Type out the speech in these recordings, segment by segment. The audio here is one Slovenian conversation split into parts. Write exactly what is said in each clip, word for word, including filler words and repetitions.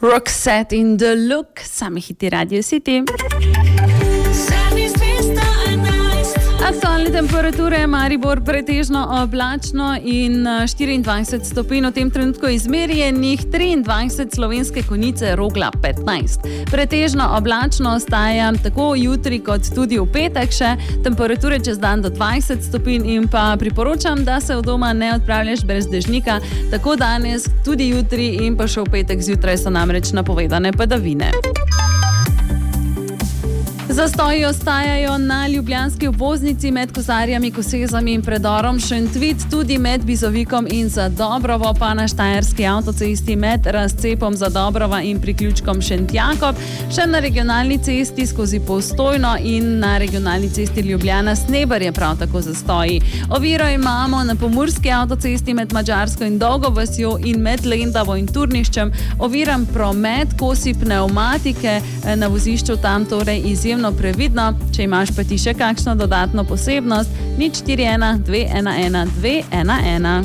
Roxette in The Look, sami hiti Radio City. Aktualne temperature, Maribor pretežno oblačno in štiriindvajset stopinj v tem trenutku izmerjenih, triindvajset Slovenske Konjice, Rogla petnajst. Pretežno oblačno ostaja tako jutri kot tudi v petek še, temperature čez dan do dvajset stopinj in pa priporočam, da se v doma ne odpravljaš brez dežnika, tako danes, tudi jutri in pa še v petek zjutraj so namreč napovedane padavine. Zastoji ostajajo na ljubljanski obvoznici med Kozarjami, Kosezami in predorom Šentvid, tudi med Bizovikom in Zadobrovo, pa na štajerski avtocesti med razcepom Zadobrova in priključkom Šentjakob, še na regionalni cesti skozi Postojno in na regionalni cesti Ljubljana Sneber je prav tako zastoji. Oviro imamo na pomurski avtocesti med Madžarsko in Dolgo vasjo in med Lendavo in Turniščem, oviran promet, kosi pnevmatike na vozišču tam torej izjemno previdno. Če imaš pa ti še kakšno dodatno posebnost, nič štiri ena dve ena ena dve ena ena.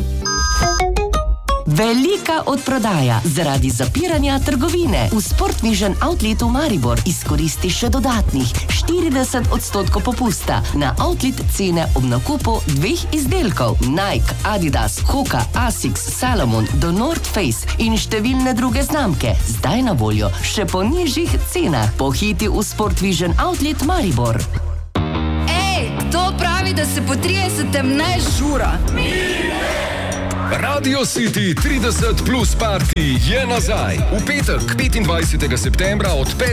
Velika odprodaja zaradi zapiranja trgovine. V Sport Vision outletu Maribor izkoristi še dodatnih štirideset odstotkov popusta na outlet cene ob nakupu dveh izdelkov. Nike, Adidas, Hoka, Asics, Salomon, do North Face in številne druge znamke. Zdaj na voljo še po nižjih cenah. Pohiti v Sport Vision outlet Maribor. Ej, kdo pravi, da se po tridesetem ne žura? Radio City trideset plus party je nazaj. V petek, petindvajsetega septembra od